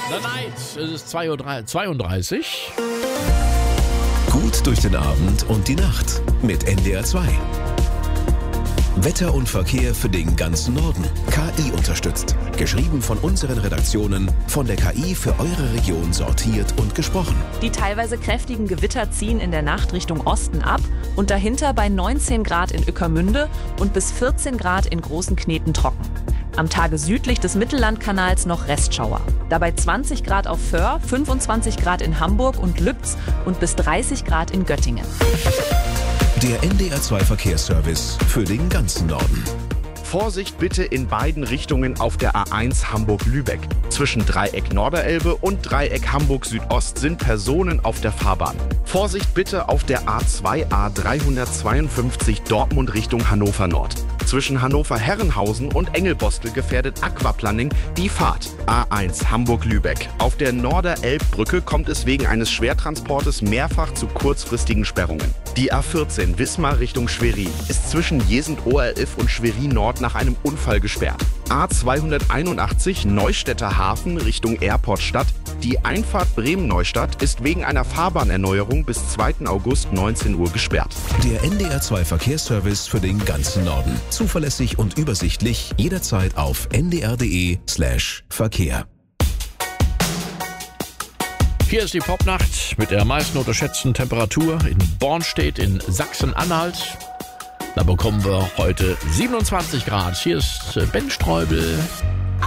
The Night. Es ist 2:32 Uhr. Gut durch den Abend und die Nacht mit NDR 2. Wetter und Verkehr für den ganzen Norden. KI unterstützt. Geschrieben von unseren Redaktionen, von der KI für eure Region sortiert und gesprochen. Die teilweise kräftigen Gewitter ziehen in der Nacht Richtung Osten ab und dahinter bei 19 Grad in Ueckermünde und bis 14 Grad in Großen Kneten trocken. Am Tage südlich des Mittellandkanals noch Restschauer. Dabei 20 Grad auf Föhr, 25 Grad in Hamburg und Lübz und bis 30 Grad in Göttingen. Der NDR 2 Verkehrsservice für den ganzen Norden. Vorsicht bitte in beiden Richtungen auf der A1 Hamburg-Lübeck. Zwischen Dreieck Norderelbe und Dreieck Hamburg Südost sind Personen auf der Fahrbahn. Vorsicht bitte auf der A2 A352 Dortmund Richtung Hannover Nord. Zwischen Hannover-Herrenhausen und Engelbostel gefährdet Aquaplaning die Fahrt. A1 Hamburg-Lübeck. Auf der Norderelbbrücke kommt es wegen eines Schwertransportes mehrfach zu kurzfristigen Sperrungen. Die A14 Wismar Richtung Schwerin ist zwischen Jesend-ORF und Schwerin Nord nach einem Unfall gesperrt. A281 Neustädter Hafen Richtung Airportstadt. Die Einfahrt Bremen-Neustadt ist wegen einer Fahrbahnerneuerung bis 2. August 19 Uhr gesperrt. Der NDR 2 Verkehrsservice für den ganzen Norden. Zuverlässig und übersichtlich, jederzeit auf ndr.de/Verkehr. Hier ist die Popnacht mit der meisten unterschätzten Temperatur in Bornstedt in Sachsen-Anhalt. Da bekommen wir heute 27 Grad. Hier ist Ben Streubel.